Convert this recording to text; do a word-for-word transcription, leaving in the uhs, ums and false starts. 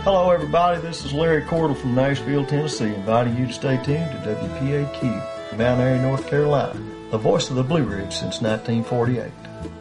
Hello, everybody. This is Larry Cordell from Nashville, Tennessee, inviting you to stay tuned to W P A Q, Mount Airy, North Carolina, the voice of the Blue Ridge since nineteen forty-eight.